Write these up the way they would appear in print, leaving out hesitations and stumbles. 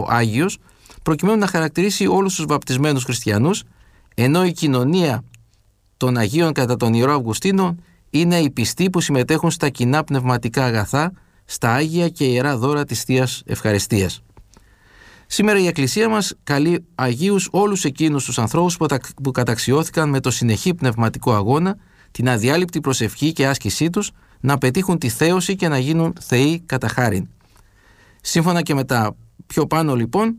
το Άγιος, προκειμένου να χαρακτηρίσει όλους τους βαπτισμένους χριστιανούς, ενώ η κοινωνία των Αγίων κατά τον Ιερό Αυγουστίνο είναι οι πιστοί που συμμετέχουν στα κοινά πνευματικά αγαθά, στα Άγια και Ιερά δώρα της Θείας Ευχαριστίας. Σήμερα η Εκκλησία μας καλεί Αγίους όλους εκείνους τους ανθρώπους που καταξιώθηκαν με το συνεχή πνευματικό αγώνα, την αδιάλειπτη προσευχή και άσκησή τους, να πετύχουν τη θέωση και να γίνουν θεοί κατά χάριν. Σύμφωνα και με τα πιο πάνω λοιπόν,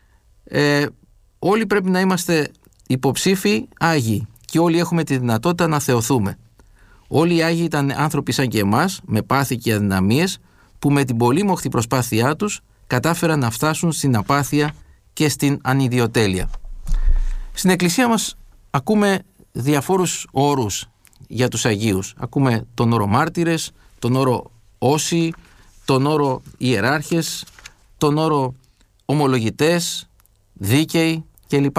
όλοι πρέπει να είμαστε υποψήφοι Άγιοι και όλοι έχουμε τη δυνατότητα να θεωθούμε. Όλοι οι Άγιοι ήταν άνθρωποι σαν και εμάς, με πάθη και αδυναμίες, που με την πολύμοχθη προσπάθειά τους κατάφεραν να φτάσουν στην απάθεια και στην ανιδιοτέλεια. Στην Εκκλησία μας ακούμε διαφόρους όρους για τους Αγίους. Ακούμε τον όρο μάρτυρες, τον όρο όσοι, τον όρο ιεράρχες, τον όρο ομολογητές, δίκαιοι κλπ.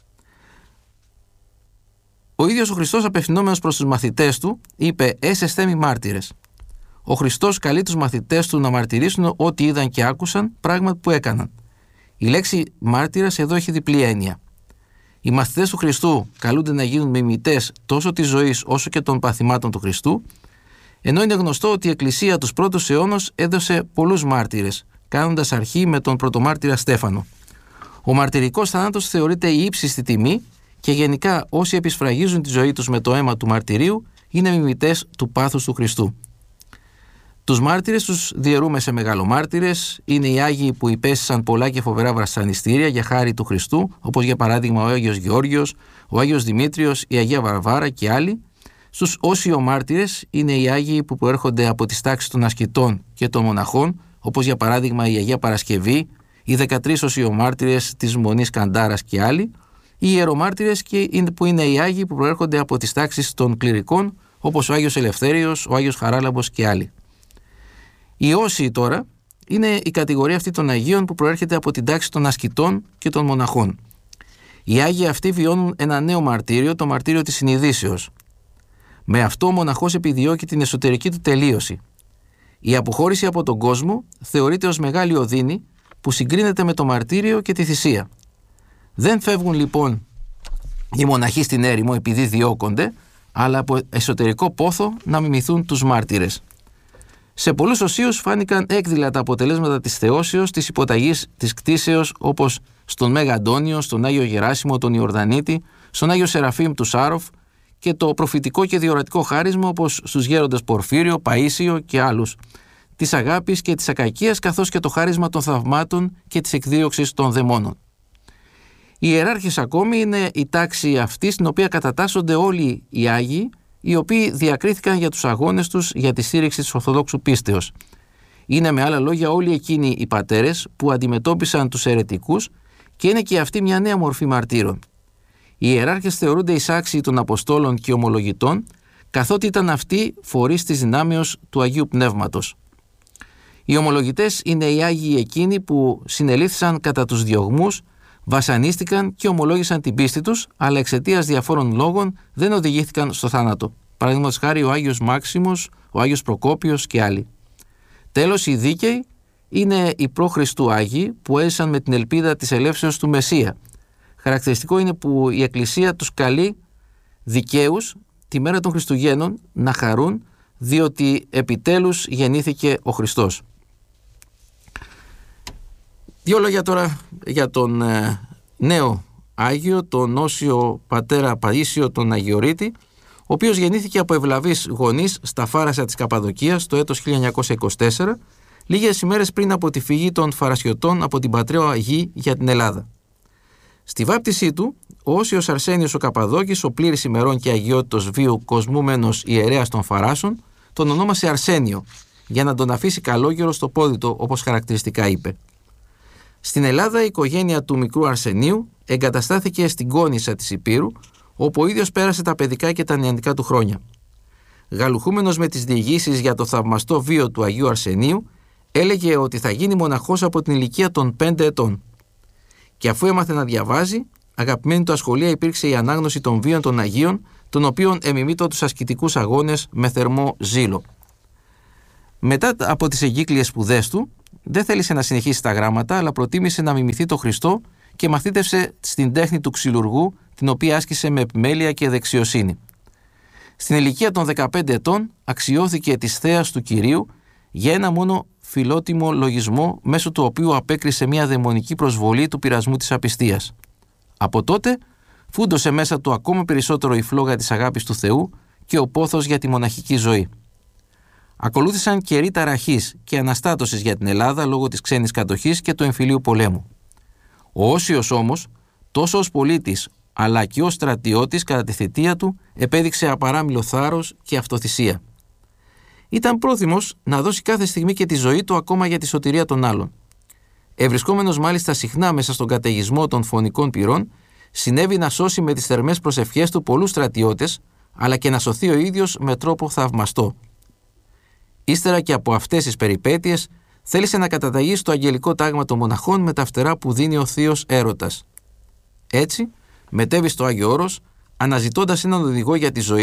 Ο ίδιος ο Χριστός, απευθυνόμενος προς τους μαθητές του, είπε «Έσεσθε μοι μάρτυρες». Ο Χριστός καλεί τους μαθητές του να μαρτυρήσουν ό,τι είδαν και άκουσαν, πράγμα που έκαναν. Η λέξη μάρτυρας εδώ έχει διπλή έννοια. Οι μαθητές του Χριστού καλούνται να γίνουν μιμητές τόσο της ζωής όσο και των παθημάτων του Χριστού, ενώ είναι γνωστό ότι η Εκκλησία τους πρώτους αιώνους έδωσε πολλούς μάρτυρες, κάνοντας αρχή με τον πρωτομάρτυρα Στέφανο. Ο μαρτυρικός θάνατος θεωρείται η ύψιστη τιμή και γενικά όσοι επισφραγίζουν τη ζωή τους με το αίμα του μαρτυρίου είναι μιμητές του πάθους του Χριστού. Τους μάρτυρες τους διαιρούμε σε μεγαλομάρτυρες, είναι οι Άγιοι που υπέστησαν πολλά και φοβερά βασανιστήρια για χάρη του Χριστού, όπως για παράδειγμα ο Άγιος Γεώργιος, ο Άγιος Δημήτριος, η Αγία Βαρβάρα και άλλοι. Στους όσιομάρτυρες είναι οι Άγιοι που προέρχονται από τις τάξεις των ασκητών και των μοναχών, όπως για παράδειγμα η Αγία Παρασκευή, οι 13 όσιομάρτυρες της Μονής Καντάρας και άλλοι. Οι ιερομάρτυρες που είναι οι Άγιοι που προέρχονται από τις τάξεις των κληρικών, όπως ο Άγιος Ελευθέριος, ο Άγιος Χαράλαμπος και άλλοι. Οι όσιοι τώρα είναι η κατηγορία αυτή των Αγίων που προέρχεται από την τάξη των ασκητών και των μοναχών. Οι Άγιοι αυτοί βιώνουν ένα νέο μαρτύριο, το μαρτύριο της συνειδήσεως. Με αυτό ο μοναχός επιδιώκει την εσωτερική του τελείωση. Η αποχώρηση από τον κόσμο θεωρείται ως μεγάλη οδύνη που συγκρίνεται με το μαρτύριο και τη θυσία. Δεν φεύγουν λοιπόν οι μοναχοί στην έρημο επειδή διώκονται, αλλά από εσωτερικό πόθο να μιμηθούν τους μάρτυρες. Σε πολλούς οσίους φάνηκαν έκδηλα τα αποτελέσματα της θεώσεως, της υποταγής της κτήσεως, όπως στον Μέγα Αντώνιο, στον Άγιο Γεράσιμο, τον Ιορδανίτη, στον Άγιο Σεραφείμ του Σάροφ και το προφητικό και διορατικό χάρισμα, όπως στους γέροντες Πορφύριο, Παΐσιο και άλλους, της αγάπης και της ακακίας, καθώς και το χάρισμα των θαυμάτων και της εκδίωξης των δαιμόνων. Οι ιεράρχες ακόμη είναι η τάξη αυτή στην οποία κατατάσσονται όλοι οι Άγιοι, οι οποίοι διακρίθηκαν για τους αγώνες τους για τη στήριξη της Ορθοδόξου πίστεως. Είναι με άλλα λόγια όλοι εκείνοι οι πατέρες που αντιμετώπισαν τους αιρετικούς και είναι και αυτή μια νέα μορφή μαρτύρων. Οι ιεράρχες θεωρούνται εισάξιοι των Αποστόλων και Ομολογητών, καθότι ήταν αυτοί φορείς της δυνάμεως του Αγίου Πνεύματος. Οι ομολογητές είναι οι Άγιοι εκείνοι που συνελήφθησαν κατά τους διωγμούς, βασανίστηκαν και ομολόγησαν την πίστη τους, αλλά εξαιτίας διαφόρων λόγων δεν οδηγήθηκαν στο θάνατο. Παραδείγματος χάρη ο Άγιος Μάξιμος, ο Άγιος Προκόπιος και άλλοι. Τέλος, οι δίκαιοι είναι οι προ-Χριστού Άγιοι που έζησαν με την ελπίδα της ελεύσεως του Μεσσία. Χαρακτηριστικό είναι που η Εκκλησία τους καλεί δικαίους τη μέρα των Χριστουγέννων να χαρούν, διότι επιτέλους γεννήθηκε ο Χριστός. Δύο λόγια τώρα για τον νέο Άγιο, τον Όσιο Πατέρα Παΐσιο τον Αγιορείτη, ο οποίος γεννήθηκε από ευλαβείς γονείς στα Φάρασα της Καπαδοκίας το έτος 1924, λίγες ημέρες πριν από τη φυγή των Φαρασιωτών από την πατραία γη για την Ελλάδα. Στη βάπτισή του, ο Όσιος Αρσένιος ο Καπαδόκης, ο πλήρης ημερών και αγιότητος βίου κοσμούμενος ιερέας των Φαράσων, τον ονόμασε Αρσένιο, για να τον αφήσει καλόγερο στο πόδι του, όπως χαρακτηριστικά είπε. Στην Ελλάδα η οικογένεια του μικρού Αρσενίου εγκαταστάθηκε στην Κόνισσα της Υπήρου, όπου ο ίδιος πέρασε τα παιδικά και τα νεανικά του χρόνια. Γαλουχούμενος με τις διηγήσεις για το θαυμαστό βίο του Αγίου Αρσενίου, έλεγε ότι θα γίνει μοναχός από την ηλικία των 5 ετών. Και αφού έμαθε να διαβάζει, αγαπημένη του ασχολία υπήρξε η ανάγνωση των βίων των Αγίων, των οποίων εμιμείτο τους ασκητικούς αγώνες με θερμό ζήλο. Μετά από τις εγκύκλιες σπουδές του, δεν θέλησε να συνεχίσει τα γράμματα, αλλά προτίμησε να μιμηθεί τον Χριστό και μαθήτευσε στην τέχνη του ξυλουργού, την οποία άσκησε με επιμέλεια και δεξιοσύνη. Στην ηλικία των 15 ετών αξιώθηκε της θέας του Κυρίου για ένα μόνο φιλότιμο λογισμό, μέσω του οποίου απέκρισε μια δαιμονική προσβολή του πειρασμού της απιστίας. Από τότε φούντωσε μέσα του ακόμα περισσότερο η φλόγα της αγάπης του Θεού και ο πόθος για τη μοναχική ζωή. Ακολούθησαν καιροί ταραχής και αναστάτωσης για την Ελλάδα λόγω της ξένης κατοχής και του εμφυλίου πολέμου. Ο Όσιος όμως, τόσο ως πολίτης αλλά και ως στρατιώτης κατά τη θητεία του, επέδειξε απαράμιλο θάρρος και αυτοθυσία. Ήταν πρόθυμος να δώσει κάθε στιγμή και τη ζωή του ακόμα για τη σωτηρία των άλλων. Ευρισκόμενος μάλιστα συχνά μέσα στον καταιγισμό των φωνικών πυρών, συνέβη να σώσει με τις θερμές προσευχές του πολλούς στρατιώτες, αλλά και να σωθεί ο ίδιος με τρόπο θαυμαστό. Ύστερα και από αυτές τις περιπέτειες, θέλησε να καταταγεί στο αγγελικό τάγμα των μοναχών με τα φτερά που δίνει ο θείος έρωτας. Έτσι, μετέβη στο Άγιο Όρος, αναζητώντας έναν οδηγό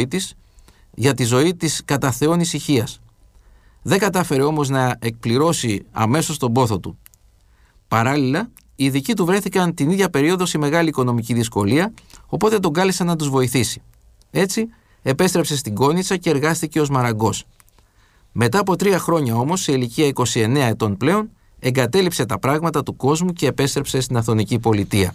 για τη ζωή της κατά Θεόν ησυχίας. Δεν κατάφερε όμως να εκπληρώσει αμέσως τον πόθο του. Παράλληλα, οι δικοί του βρέθηκαν την ίδια περίοδο σε μεγάλη οικονομική δυσκολία, οπότε τον κάλεσαν να τους βοηθήσει. Έτσι, επέστρεψε στην Κόνιτσα και εργάστηκε ως μαραγκός. Μετά από 3 χρόνια όμως, σε ηλικία 29 ετών πλέον, εγκατέλειψε τα πράγματα του κόσμου και επέστρεψε στην Αθωνική Πολιτεία.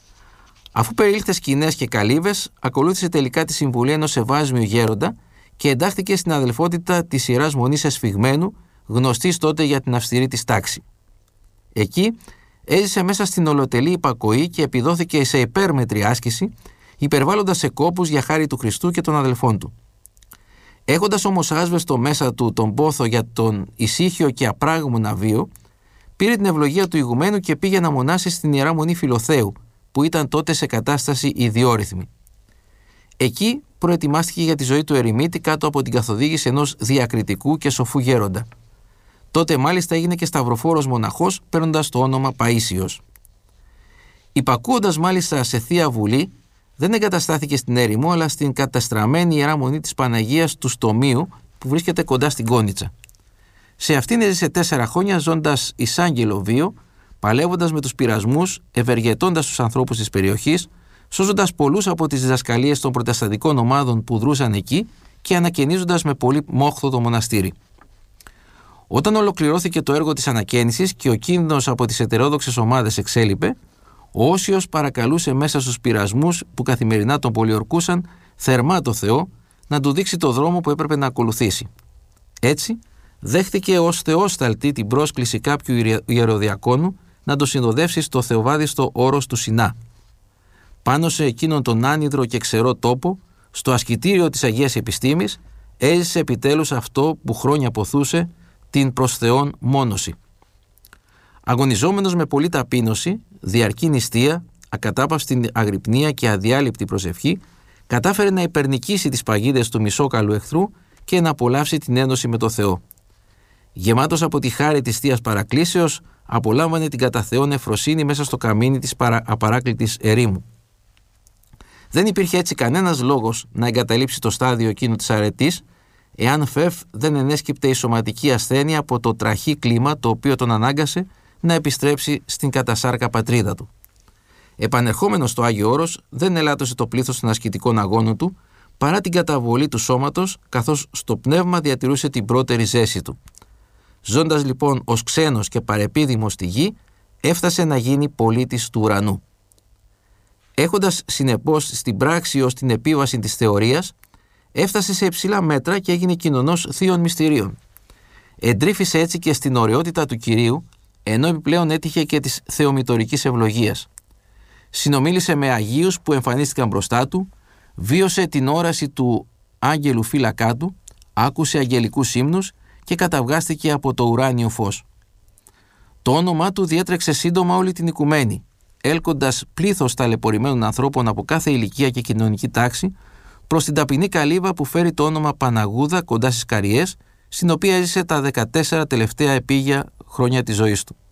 Αφού περιήλθε σκηνές και καλύβες, ακολούθησε τελικά τη συμβουλή ενός ευάσμιου γέροντα και εντάχθηκε στην αδελφότητα της Ιεράς Μονής Εσφυγμένου, γνωστής τότε για την αυστηρή της τάξη. Εκεί έζησε μέσα στην ολοτελή υπακοή και επιδόθηκε σε υπέρμετρη άσκηση, υπερβάλλοντας σε κόπους για χάρη του Χριστού και των αδελφών του. Έχοντας όμως άσβεστο μέσα του τον πόθο για τον ησύχιο και απράγμονα βίο, πήρε την ευλογία του ηγουμένου και πήγε να μονάσει στην Ιερά Μονή Φιλοθέου, που ήταν τότε σε κατάσταση ιδιόρυθμη. Εκεί προετοιμάστηκε για τη ζωή του ερημίτη κάτω από την καθοδήγηση ενός διακριτικού και σοφού γέροντα. Τότε μάλιστα έγινε και σταυροφόρος μοναχός, παίρνοντας το όνομα Παΐσιος. Υπακούοντας μάλιστα σε Θεία Βουλή, δεν εγκαταστάθηκε στην έρημο, αλλά στην καταστραμμένη Ιερά Μονή της Παναγίας του Στομίου, που βρίσκεται κοντά στην Κόνιτσα. Σε αυτήν έζησε 4 χρόνια, ζώντας εισάγγελο βίο, παλεύοντας με τους πειρασμούς, ευεργετώντας τους ανθρώπους της περιοχής, σώζοντας πολλούς από τις διδασκαλίες των προτεσταντικών ομάδων που δρούσαν εκεί και ανακαινίζοντας με πολύ μόχθο το μοναστήρι. Όταν ολοκληρώθηκε το έργο της ανακαίνησης και ο κίνδυνος από τις ετερόδοξες ομάδες εξέλιπε, ο Όσιος παρακαλούσε μέσα στους πειρασμούς που καθημερινά τον πολιορκούσαν θερμά το Θεό να του δείξει το δρόμο που έπρεπε να ακολουθήσει. Έτσι, δέχτηκε ως θεόσταλτη την πρόσκληση κάποιου ιεροδιακόνου να το συνοδεύσει στο θεοβάδιστο όρος του Σινά. Πάνω σε εκείνον τον άνυδρο και ξερό τόπο, στο ασκητήριο της Αγίας Επιστήμης, έζησε επιτέλους αυτό που χρόνια ποθούσε, την προς Θεόν μόνωση. Αγωνιζόμενος με πολλή ταπείνωση, διαρκή νηστεία, ακατάπαυστη αγρυπνία και αδιάλειπτη προσευχή, κατάφερε να υπερνικήσει τις παγίδες του μισόκαλου εχθρού και να απολαύσει την ένωση με το Θεό. Γεμάτος από τη χάρη της Θείας Παρακλήσεως, απολάμβανε την κατά Θεόν ευφροσύνη μέσα στο καμίνι της απαράκλητης ερήμου. Δεν υπήρχε έτσι κανένας λόγος να εγκαταλείψει το στάδιο εκείνου της αρετής, εάν φεύ δεν ενέσκυπτε η σωματική ασθένεια από το τραχή κλίμα το οποίο τον ανάγκασε να επιστρέψει στην κατασάρκα πατρίδα του. Επανερχόμενος στο Άγιο Όρος, δεν ελάττωσε το πλήθος των ασκητικών αγώνων του, παρά την καταβολή του σώματος, καθώς στο πνεύμα διατηρούσε την πρώτερη ζέση του. Ζώντας λοιπόν ως ξένος και παρεπίδημος στη γη, έφτασε να γίνει πολίτης του ουρανού. Έχοντας συνεπώς στην πράξη ως την επίβαση της θεωρίας, έφτασε σε υψηλά μέτρα και έγινε κοινωνός θείων μυστηρίων. Εντρίφησε έτσι και στην ωραιότητα του Κυρίου, ενώ επιπλέον έτυχε και της θεομητορικής ευλογίας. Συνομίλησε με Αγίους που εμφανίστηκαν μπροστά του, βίωσε την όραση του άγγελου φύλακά του, άκουσε αγγελικούς ύμνους και καταυγάστηκε από το ουράνιο φως. Το όνομά του διέτρεξε σύντομα όλη την οικουμένη, έλκοντας πλήθος ταλαιπωρημένων ανθρώπων από κάθε ηλικία και κοινωνική τάξη προς την ταπεινή καλύβα που φέρει το όνομα Παναγούδα κοντά στις Καριές, στην οποία έζησε τα 14 τελευταία επίγεια χρόνια της ζωής του.